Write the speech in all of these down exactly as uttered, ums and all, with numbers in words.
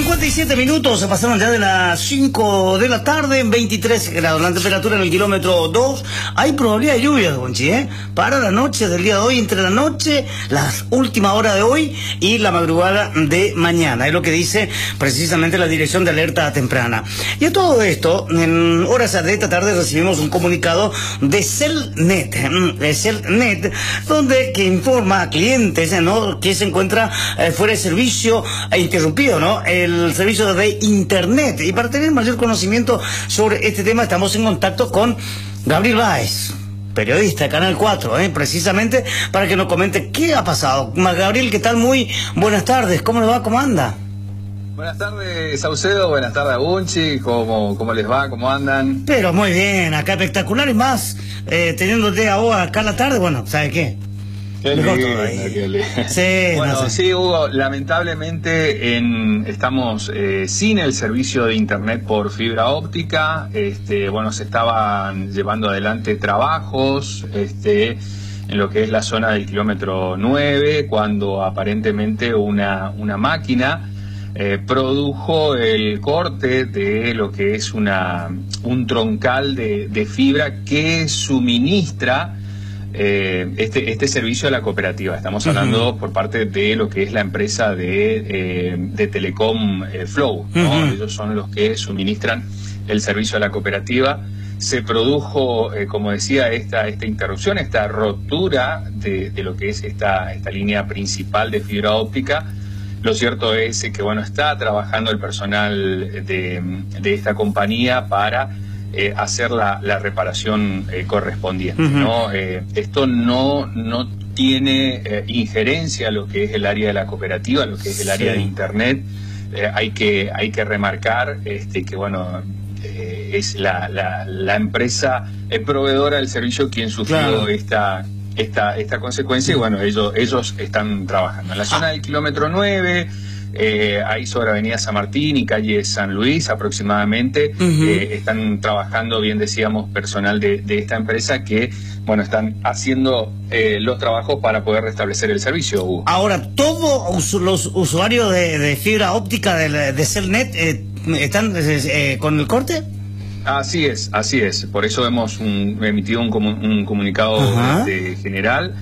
cincuenta y siete minutos se pasaron ya de las cinco de la tarde, en veintitrés grados. La temperatura en el kilómetro dos. Hay probabilidad de lluvia, Gonchi, ¿eh? Para la noche del día de hoy, entre la noche, las últimas horas de hoy y la madrugada de mañana. Es lo que dice precisamente la Dirección de Alerta Temprana. Y a todo esto, en horas de esta tarde recibimos un comunicado de Celnet, de Celnet, donde que informa a clientes, ¿no?, que se encuentra eh, fuera de servicio e interrumpido, ¿no?, el servicio de internet. Y para tener mayor conocimiento sobre este tema estamos en contacto con Gabriel Báez, periodista de Canal cuatro, ¿eh? precisamente para que nos comente qué ha pasado. Gabriel, ¿qué tal? Muy buenas tardes, ¿cómo le va? ¿Cómo anda? Buenas tardes, Saucedo, buenas tardes, Gunchi, ¿cómo, cómo les va? ¿Cómo andan? Pero muy bien, acá espectacular, y más eh, teniéndote a vos acá a la tarde, bueno, ¿sabe qué? Qué lindo, qué lindo. Sí, bueno, no sé. sí, Hugo, lamentablemente en, estamos eh, sin el servicio de internet por fibra óptica. Este, bueno, se estaban llevando adelante trabajos este, en lo que es la zona del kilómetro nueve, cuando aparentemente una, una máquina eh, produjo el corte de lo que es una, un troncal de, de fibra que suministra Eh, este, este servicio a la cooperativa. Estamos hablando uh-huh. por parte de lo que es la empresa de, eh, de Telecom eh, Flow, ¿no? Uh-huh. Ellos son los que suministran el servicio a la cooperativa. Se produjo, eh, como decía, esta, esta interrupción, esta rotura de, de lo que es esta, esta línea principal de fibra óptica. Lo cierto es que, bueno, está trabajando el personal de, de esta compañía para Eh, hacer la, la reparación eh, correspondiente, uh-huh. ¿no? Eh, esto no, no tiene eh, injerencia a lo que es el área de la cooperativa, a lo que es el sí. área de internet. Eh, hay que hay que remarcar este, que bueno eh, es la, la, la empresa eh, proveedora del servicio quien sufrió claro. esta esta esta consecuencia, y bueno, ellos ellos están trabajando en la zona ah. del kilómetro nueve. Eh, ahí sobre Avenida San Martín y calle San Luis aproximadamente. Uh-huh. eh, están trabajando, bien decíamos, personal de, de esta empresa que, bueno, están haciendo eh, los trabajos para poder restablecer el servicio, Hugo. Ahora, ¿todos los usuarios de, de fibra óptica de, de Celnet eh, están eh, con el corte? Así es, así es. Por eso hemos un, emitido un, comu un comunicado uh-huh. de, de general.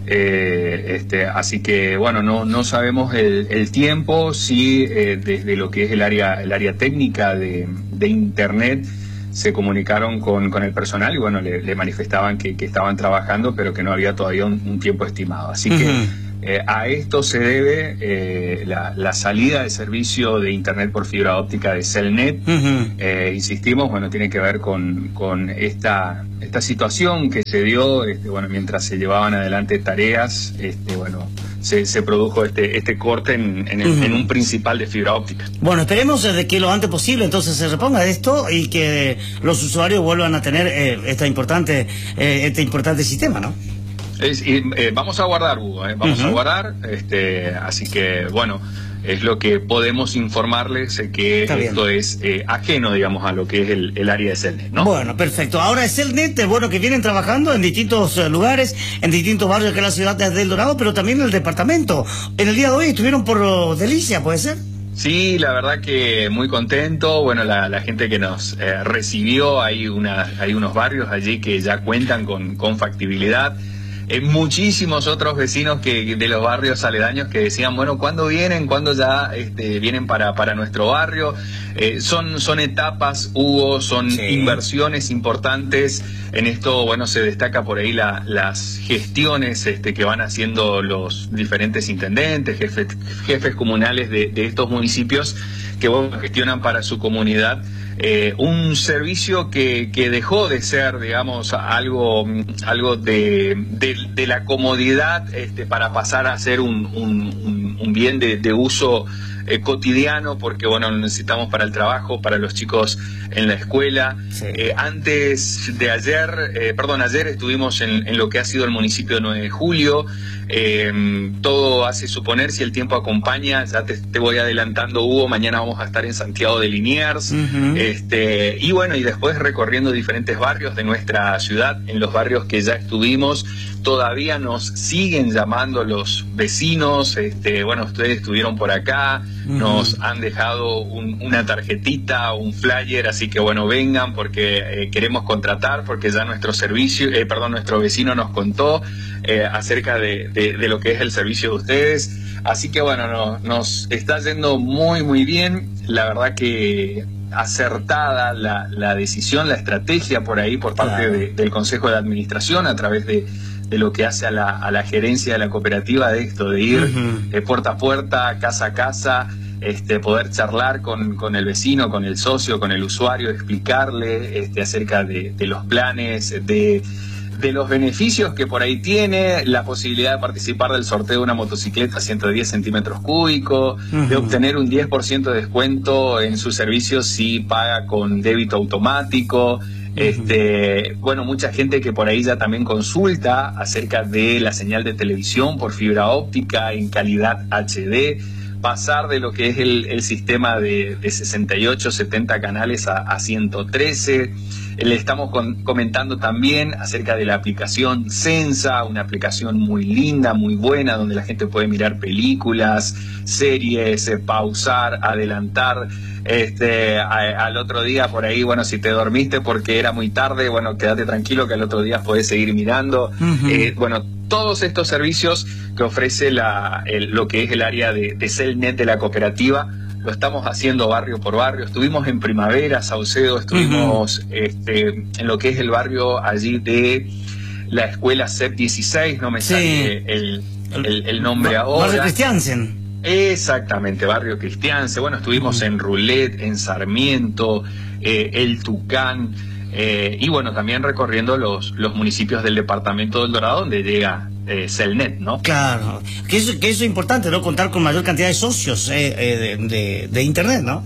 Eh, este, así que bueno, no, no sabemos el, el tiempo, sí, eh, desde lo que es el área, el área técnica de, de internet se comunicaron con, con el personal y bueno, le, le manifestaban que, que estaban trabajando, pero que no había todavía un, un tiempo estimado. Así uh-huh. que eh, a esto se debe eh, la, la salida de servicio de internet por fibra óptica de Celnet. Uh-huh. eh, insistimos, bueno, tiene que ver con, con esta, esta situación que se dio, este, bueno, mientras se llevaban adelante tareas, este, bueno, se, se produjo este, este corte en, en, el, uh-huh. en un principal de fibra óptica. Bueno, esperemos de que lo antes posible entonces se reponga esto y que los usuarios vuelvan a tener eh, esta importante, eh, este importante sistema, ¿no? Es, eh, vamos a guardar, Hugo, eh, vamos uh-huh. a guardar, este, así que bueno, es lo que podemos informarles, eh, que Está esto bien. es eh, ajeno, digamos, a lo que es el, el área de Celnet, ¿no? Bueno, perfecto. Ahora es Celnet, es bueno que vienen trabajando en distintos uh, lugares, en distintos barrios que es la ciudad de El Dorado, pero también en el departamento. En el día de hoy estuvieron por uh, Delicia, ¿puede ser? Sí, la verdad que muy contento. Bueno, la, la gente que nos eh, recibió, hay, una, hay unos barrios allí que ya cuentan con, con factibilidad. Eh, muchísimos otros vecinos que de los barrios aledaños que decían, bueno, ¿cuándo vienen? ¿Cuándo ya este, vienen para, para nuestro barrio? Eh, son, son etapas, Hugo, son sí. inversiones importantes. En esto, bueno, se destaca por ahí la, las gestiones este, que van haciendo los diferentes intendentes, jefes, jefes comunales de, de estos municipios que bueno, gestionan para su comunidad. Eh, un servicio que, que dejó de ser, digamos, algo, algo de, de, de la comodidad este, para pasar a ser un, un, un bien de, de uso eh, cotidiano, porque bueno, lo necesitamos para el trabajo, para los chicos en la escuela. Sí. Eh, antes de ayer, eh, perdón, ayer estuvimos en, en lo que ha sido el municipio de nueve de julio. Eh, todo hace suponer, si el tiempo acompaña, ya te, te voy adelantando, Hugo, mañana vamos a estar en Santiago de Liniers, uh-huh. este, y bueno, y después recorriendo diferentes barrios de nuestra ciudad. En los barrios que ya estuvimos, todavía nos siguen llamando los vecinos, este, bueno, ustedes estuvieron por acá, uh-huh. nos han dejado un, una tarjetita, un flyer, así que bueno, vengan porque eh, queremos contratar, porque ya nuestro servicio, eh, perdón, nuestro vecino nos contó eh, acerca de, de, de lo que es el servicio de ustedes. Así que bueno, no, nos está yendo muy muy bien, la verdad que acertada la, la decisión, la estrategia por ahí por parte claro. de, del Consejo de Administración a través de, de lo que hace a la, a la gerencia de la cooperativa, de esto, de ir uh-huh. eh, puerta a puerta, casa a casa, este, poder charlar con, con el vecino, con el socio, con el usuario, explicarle este, acerca de, de los planes, de... de los beneficios que por ahí tiene, la posibilidad de participar del sorteo de una motocicleta ciento diez centímetros cúbicos, uh-huh. de obtener un diez por ciento de descuento en sus servicios si paga con débito automático. Uh-huh. Este, bueno, mucha gente que por ahí ya también consulta acerca de la señal de televisión por fibra óptica en calidad H D, pasar de lo que es el, el sistema de, de sesenta y ocho, setenta canales a, a ciento trece. Le estamos con, comentando también acerca de la aplicación Sensa, una aplicación muy linda, muy buena, donde la gente puede mirar películas, series, eh, pausar, adelantar. Este, a, al otro día por ahí, bueno, si te dormiste porque era muy tarde, bueno, quédate tranquilo que al otro día podés seguir mirando. Uh-huh. Eh, bueno, todos estos servicios que ofrece la, el, lo que es el área de, de Celnet de la cooperativa, lo estamos haciendo barrio por barrio. Estuvimos en Primavera, Saucedo, estuvimos uh-huh. este, en lo que es el barrio allí de la escuela C E P dieciséis, no me sí. sale el, el, el nombre ba- ahora. Barrio Cristiansen. Exactamente, barrio Cristiansen. Bueno, estuvimos uh-huh. en Roulette, en Sarmiento, eh, El Tucán, eh, y bueno, también recorriendo los, los municipios del departamento del Dorado, donde llega Eh, Celnet, ¿no? Claro, que eso, que eso es importante, ¿no? Contar con mayor cantidad de socios eh, eh, de, de, de Internet, ¿no?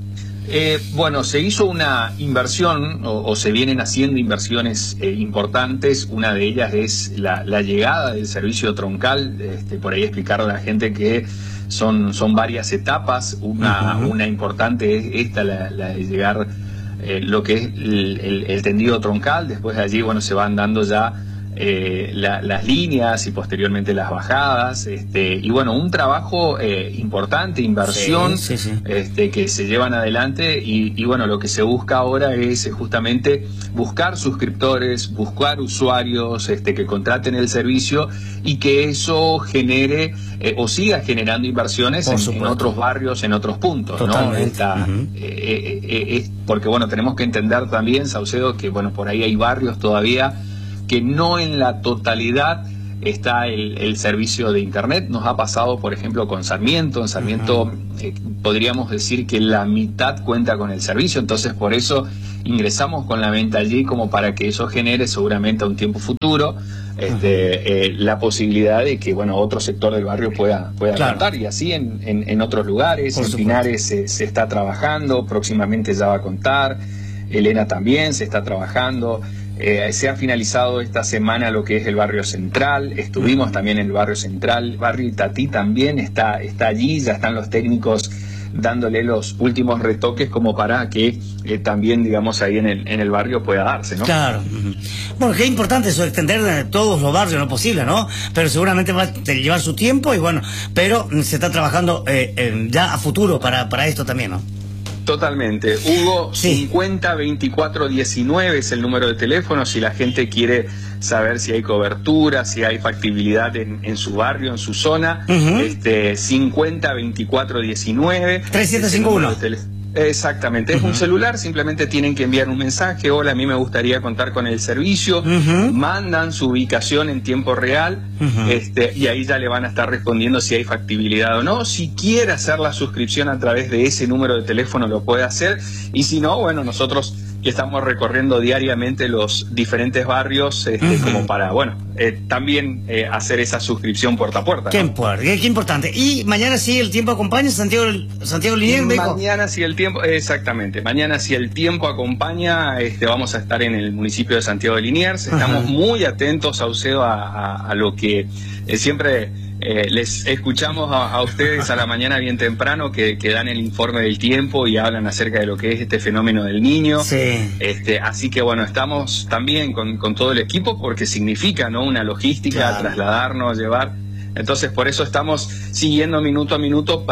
Eh, bueno, se hizo una inversión, o, o se vienen haciendo inversiones eh, importantes. Una de ellas es la, la llegada del servicio troncal. Este, por ahí explicarle a la gente que son, son varias etapas. Una, uh-huh. una importante es esta, la, la de llegar eh, lo que es el, el, el tendido troncal. Después de allí, bueno, se van dando ya Eh, la, las líneas y posteriormente las bajadas, este, y bueno, un trabajo eh, importante, inversión, sí, sí, sí. Este, que se llevan adelante y, y bueno, lo que se busca ahora es justamente buscar suscriptores, buscar usuarios este, que contraten el servicio y que eso genere eh, o siga generando inversiones en, en otros barrios, en otros puntos. Totalmente. ¿No? Esta, uh-huh. eh, eh, eh, porque bueno, tenemos que entender también, Saucedo, que bueno, por ahí hay barrios todavía que no en la totalidad está el, el servicio de Internet. Nos ha pasado, por ejemplo, con Sarmiento. En Sarmiento uh-huh. eh, podríamos decir que la mitad cuenta con el servicio, entonces por eso ingresamos con la venta allí, como para que eso genere seguramente a un tiempo futuro este, uh-huh. eh, la posibilidad de que bueno, otro sector del barrio pueda, pueda claro. contar, y así en, en, en otros lugares. Por en supuesto. Pinares se, se está trabajando, próximamente ya va a contar. Elena también se está trabajando. Eh, se ha finalizado esta semana lo que es el barrio central, estuvimos también en el barrio central, barrio Itatí también está, está allí, ya están los técnicos dándole los últimos retoques como para que eh, también, digamos, ahí en el, en el barrio pueda darse, ¿no? Claro. Bueno, qué importante eso, extender todos los barrios, no posible, ¿no? Pero seguramente va a llevar su tiempo y bueno, pero se está trabajando eh, eh, ya a futuro para, para esto también, ¿no? Totalmente. Hugo, sí. cincuenta veinticuatro diecinueve es el número de teléfono si la gente quiere saber si hay cobertura, si hay factibilidad en, en su barrio, en su zona. Uh-huh. este cincuenta veinticuatro diecinueve tres siete cinco uno. Exactamente, es uh-huh. un celular, simplemente tienen que enviar un mensaje: hola, a mí me gustaría contar con el servicio, uh-huh. mandan su ubicación en tiempo real, uh-huh. este, y ahí ya le van a estar respondiendo si hay factibilidad o no. Si quiere hacer la suscripción a través de ese número de teléfono lo puede hacer, y si no, bueno, nosotros que estamos recorriendo diariamente los diferentes barrios, este, uh-huh. como para, bueno, eh, también eh, hacer esa suscripción puerta a puerta, ¿no? Qué, qué, qué importante. Y mañana sí el tiempo acompaña, Santiago, Santiago Liniers, ¿me dijo? Mañana sí el tiempo, exactamente, mañana si el tiempo acompaña, este, vamos a estar en el municipio de Santiago de Liniers. Estamos uh-huh. muy atentos, Saucedo, a, a, a lo que eh, siempre eh, les escuchamos a, a ustedes a la mañana bien temprano, que, que dan el informe del tiempo y hablan acerca de lo que es este fenómeno del Niño. Sí. Este, así que bueno, estamos también con, con todo el equipo, porque significa, ¿no?, una logística, claro. trasladarnos, llevar. Entonces por eso estamos siguiendo minuto a minuto para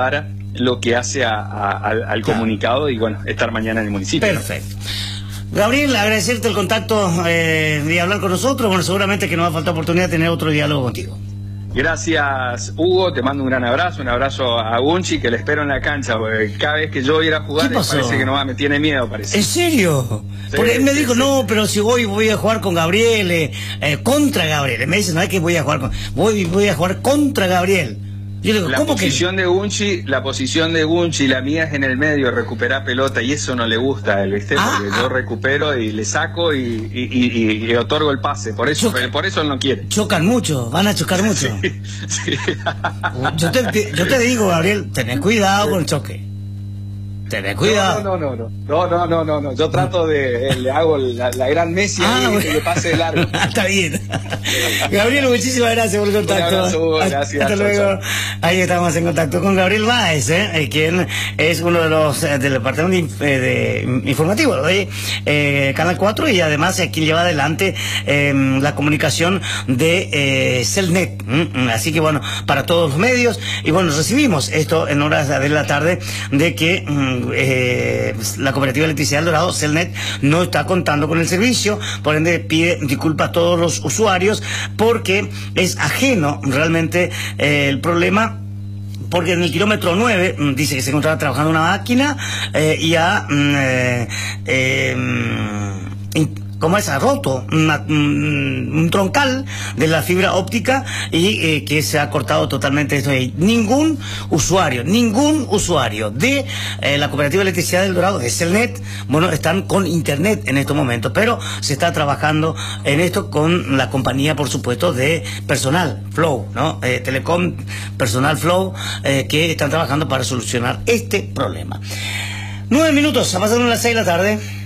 lo que hace a, a, al, al claro. comunicado y bueno, estar mañana en el municipio. Perfecto. Gabriel, agradecerte el contacto eh, y hablar con nosotros. Bueno, seguramente que nos va a faltar oportunidad de tener otro diálogo contigo. Gracias, Hugo, te mando un gran abrazo, un abrazo a Gunchi, que le espero en la cancha, porque cada vez que yo voy a ir a jugar, parece que no va, me tiene miedo, parece. ¿En serio? Sí, porque él me sí, dijo, sí. no, pero si voy, voy a jugar con Gabriel, eh, eh, contra Gabriel. Me dice, no es que voy a jugar con, voy, voy a jugar contra Gabriel. Yo le digo, la ¿cómo posición que? de Gunchi, la posición de Gunchi, la mía es en el medio, recuperar pelota, y eso no le gusta a él, ¿viste? Ah, porque ah. yo recupero y le saco y, y, y, y, y otorgo el pase, por eso, Choca. por eso él no quiere. Chocan mucho, van a chocar mucho. Sí, sí. Yo, te, te- yo te digo, Gabriel, tenés cuidado con el choque. Tenés cuidado. No, no, no, no, no, no, no, no, no. Yo trato de, eh, le hago la, la gran Messi Ah, ahí, bueno. que le pase de largo. Está bien. Gabriel, muchísimas gracias por el contacto. Un abrazo, Hugo, gracias. Hasta Chao, luego. chao. Ahí estamos en contacto con Gabriel Báez, ¿eh? quien es uno de los eh, del departamento de, de, informativo de eh, Canal cuatro y además es quien lleva adelante eh, la comunicación de eh, Celnet. ¿Mm? Así que bueno, para todos los medios. Y bueno, recibimos esto en horas de la tarde de que mm, eh, la cooperativa de electricidad del Dorado, Celnet, no está contando con el servicio, por ende pide disculpas a todos los usuarios porque es ajeno realmente eh, el problema. Porque en el kilómetro nueve mm, dice que se encontraba trabajando una máquina eh, y ha mm, eh, eh, mm, como es, ha roto una, un, un troncal de la fibra óptica y eh, que se ha cortado totalmente esto ahí. Ningún usuario, ningún usuario de eh, la Cooperativa de Electricidad del Dorado, de Celnet, bueno, están con internet en estos momentos, pero se está trabajando en esto con la compañía, por supuesto, de personal, Flow, ¿no? Eh, Telecom, personal Flow, eh, que están trabajando para solucionar este problema. Nueve minutos, a pasar las seis de la tarde.